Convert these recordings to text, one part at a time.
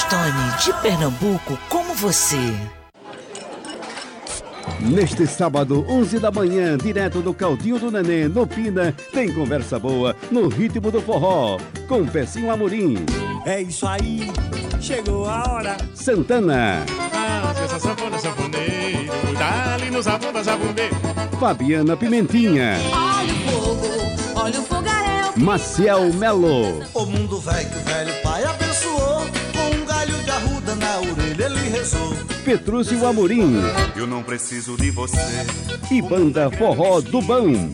Tony, de Pernambuco, como você. Neste sábado, 11 da manhã, direto do Caldinho do Neném, no Pina, tem conversa boa no ritmo do forró, com Pecinho Amorim. É isso aí, chegou a hora. Santana. Essa sanfona, sanfoneiro, dá-lhe no sabor da saboneira. Fabiana Pimentinha. Olha o fogo, olha o fogaréu. Maciel Melo. O mundo velho que o velho pai abençoou, com um galho de arruda na orelha ele rezou. Petrúcio Amorim. Eu não preciso de você. E Banda Forró do Bão.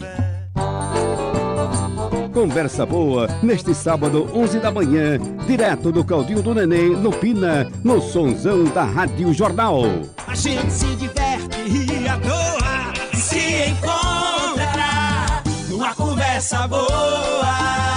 Conversa boa neste sábado, 11 da manhã, direto do Caldinho do Neném, no Pina, no sonzão da Rádio Jornal. A gente se diverte e à toa se encontrará numa conversa boa.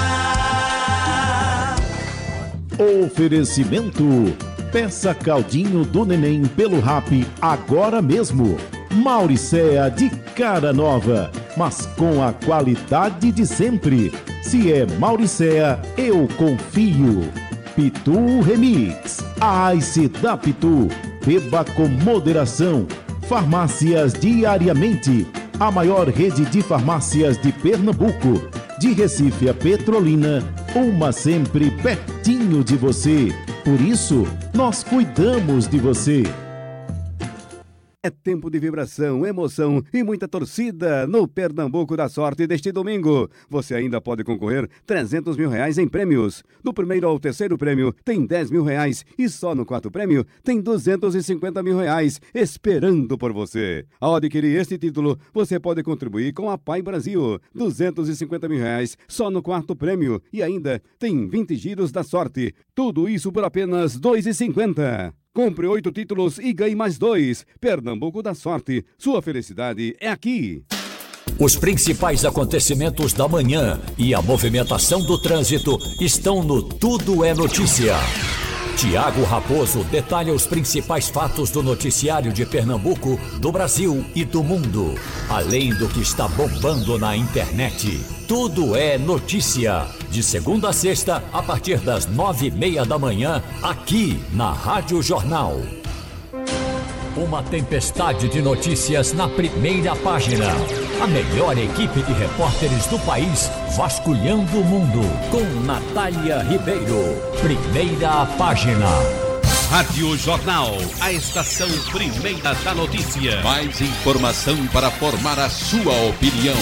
Oferecimento: peça Caldinho do Neném pelo Rap agora mesmo. Mauricéa de cara nova, mas com a qualidade de sempre. Se é Mauricéa, eu confio. Pitu Remix, a Ice da Pitu. Beba com moderação. Farmácias Diariamente, a maior rede de farmácias de Pernambuco. De Recife a Petrolina, uma sempre pertinho de você. Por isso, nós cuidamos de você. É tempo de vibração, emoção e muita torcida no Pernambuco da Sorte deste domingo. Você ainda pode concorrer R$300 mil em prêmios. Do primeiro ao terceiro prêmio tem R$10 mil e só no quarto prêmio tem R$250 mil esperando por você. Ao adquirir este título, você pode contribuir com a Pai Brasil. R$250 mil só no quarto prêmio e ainda tem 20 giros da sorte. Tudo isso por apenas R$2,50. Compre 8 títulos e ganhe mais 2. Pernambuco da Sorte. Sua felicidade é aqui. Os principais acontecimentos da manhã e a movimentação do trânsito estão no Tudo é Notícia. Tiago Raposo detalha os principais fatos do noticiário de Pernambuco, do Brasil e do mundo. Além do que está bombando na internet. Tudo é Notícia. De segunda a sexta, a partir das 9:30 da manhã, aqui na Rádio Jornal. Uma tempestade de notícias na primeira página. A melhor equipe de repórteres do país vasculhando o mundo. Com Natália Ribeiro. Primeira página. Rádio Jornal, a estação primeira da notícia. Mais informação para formar a sua opinião.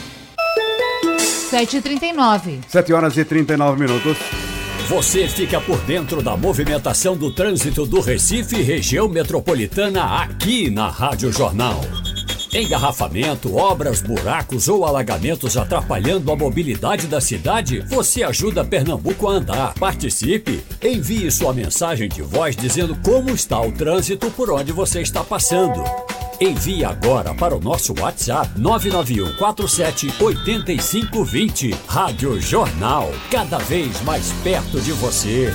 7h39. 7h39. Você fica por dentro da movimentação do trânsito do Recife e região metropolitana aqui na Rádio Jornal. Engarrafamento, obras, buracos ou alagamentos atrapalhando a mobilidade da cidade? Você ajuda Pernambuco a andar. Participe! Envie sua mensagem de voz dizendo como está o trânsito por onde você está passando. Envie agora para o nosso WhatsApp 991478520. Rádio Jornal, cada vez mais perto de você.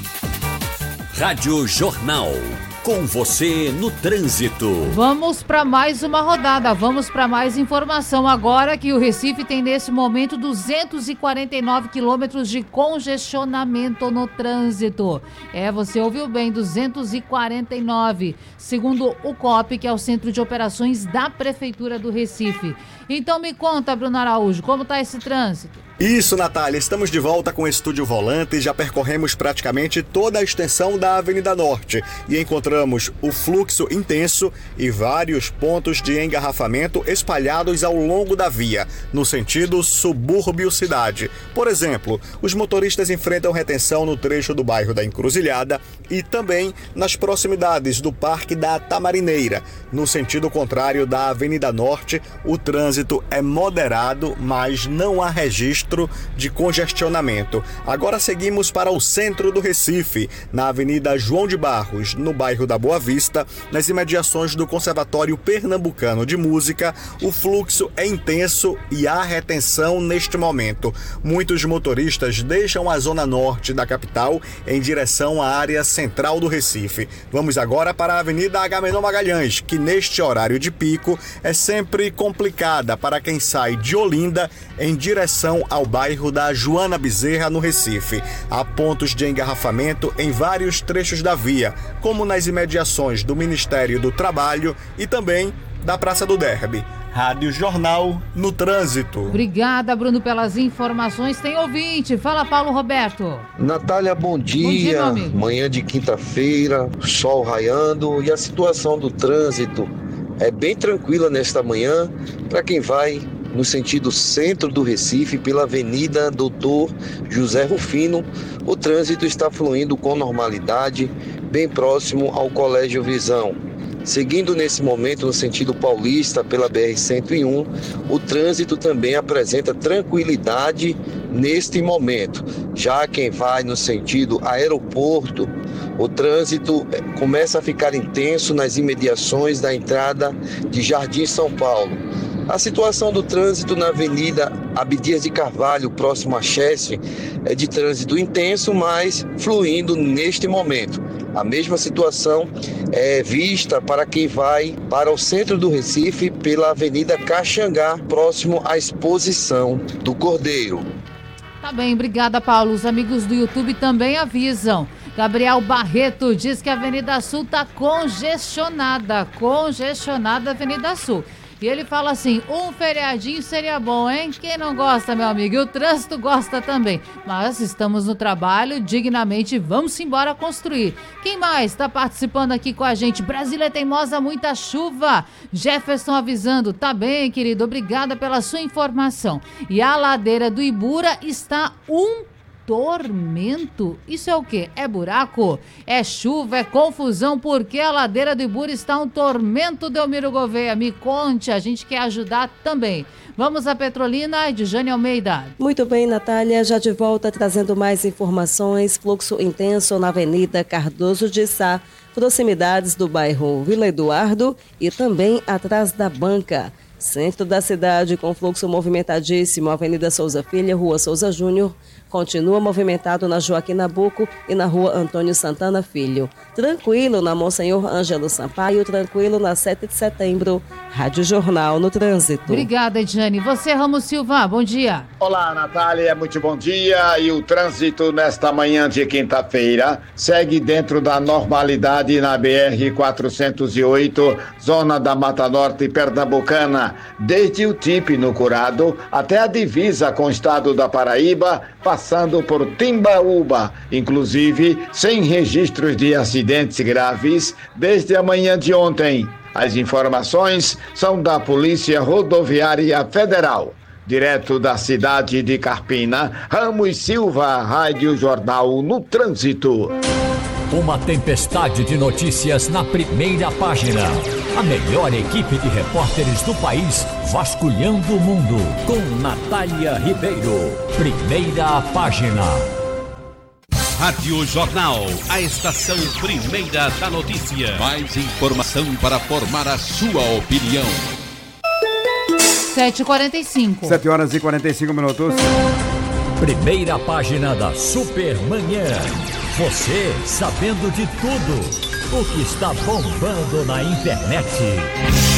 Rádio Jornal, com você no trânsito. Vamos para mais uma rodada, vamos para mais informação agora que o Recife tem nesse momento 249 quilômetros de congestionamento no trânsito. Você ouviu bem, 249, segundo o COP, que é o Centro de Operações da Prefeitura do Recife. Então me conta, Bruno Araújo, como está esse trânsito? Isso, Natália, estamos de volta com o Estúdio Volante e já percorremos praticamente toda a extensão da Avenida Norte e encontramos o fluxo intenso e vários pontos de engarrafamento espalhados ao longo da via, no sentido subúrbio-cidade. Por exemplo, os motoristas enfrentam retenção no trecho do bairro da Encruzilhada e também nas proximidades do Parque da Tamarineira. No sentido contrário da Avenida Norte, o trânsito é moderado, mas não há registro de congestionamento. Agora seguimos para o centro do Recife, na Avenida João de Barros, no bairro da Boa Vista, nas imediações do Conservatório Pernambucano de Música. O fluxo é intenso e há retenção neste momento. Muitos motoristas deixam a zona norte da capital em direção à área central do Recife. Vamos agora para a Avenida Agamenon Magalhães, que neste horário de pico é sempre complicada válida para quem sai de Olinda em direção ao bairro da Joana Bezerra, no Recife. Há pontos de engarrafamento em vários trechos da via, como nas imediações do Ministério do Trabalho e também da Praça do Derby. Rádio Jornal no Trânsito. Obrigada, Bruno, pelas informações. Tem ouvinte. Fala, Paulo Roberto. Natália, bom dia meu amigo. Manhã de quinta-feira, sol raiando e a situação do trânsito é bem tranquila nesta manhã para quem vai no sentido centro do Recife pela Avenida Doutor José Rufino. O trânsito está fluindo com normalidade, bem próximo ao Colégio Visão. Seguindo nesse momento no sentido paulista pela BR-101, o trânsito também apresenta tranquilidade neste momento. Já quem vai no sentido aeroporto, o trânsito começa a ficar intenso nas imediações da entrada de Jardim São Paulo. A situação do trânsito na Avenida Abdias de Carvalho, próximo a Cheste, é de trânsito intenso, mas fluindo neste momento. A mesma situação é vista para quem vai para o centro do Recife pela Avenida Caxangá, próximo à Exposição do Cordeiro. Tá bem, obrigada, Paulo. Os amigos do YouTube também avisam. Gabriel Barreto diz que a Avenida Sul está congestionada a Avenida Sul. E ele fala assim, um feriadinho seria bom, hein? Quem não gosta, meu amigo? E o trânsito gosta também. Mas estamos no trabalho, dignamente, vamos embora construir. Quem mais está participando aqui com a gente? Brasília é teimosa, muita chuva. Jefferson avisando, tá bem, querido, obrigada pela sua informação. E a ladeira do Ibura está tormento? Isso é o quê? É buraco? É chuva? É confusão? Porque a ladeira do Ibura está um tormento, Delmiro Gouveia? Me conte, a gente quer ajudar também. Vamos à Petrolina, Edjane Almeida. Muito bem, Natália, já de volta trazendo mais informações. Fluxo intenso na Avenida Cardoso de Sá, proximidades do bairro Vila Eduardo e também atrás da banca. Centro da cidade com fluxo movimentadíssimo, Avenida Souza Filho, Rua Souza Júnior, continua movimentado na Joaquim Nabuco e na Rua Antônio Santana Filho. Tranquilo na Monsenhor Ângelo Sampaio, tranquilo na 7 de setembro, Rádio Jornal no Trânsito. Obrigada, Edjane. Você, Ramos Silva, bom dia. Olá, Natália, muito bom dia. E o trânsito nesta manhã de quinta-feira segue dentro da normalidade na BR-408, zona da Mata Norte Pernambucana, desde o TIP no Curado até a divisa com o estado da Paraíba, passando por Timbaúba, inclusive sem registros de acidentes graves desde a manhã de ontem. As informações são da Polícia Rodoviária Federal. Direto da cidade de Carpina, Ramos Silva, Rádio Jornal no Trânsito. Uma tempestade de notícias na primeira página. A melhor equipe de repórteres do país vasculhando o mundo. Com Natália Ribeiro. Primeira página. Rádio Jornal, a estação primeira da notícia. Mais informação para formar a sua opinião. 7h45. 7 horas e 45 minutos. Primeira página da Supermanhã. Você sabendo de tudo o que está bombando na internet.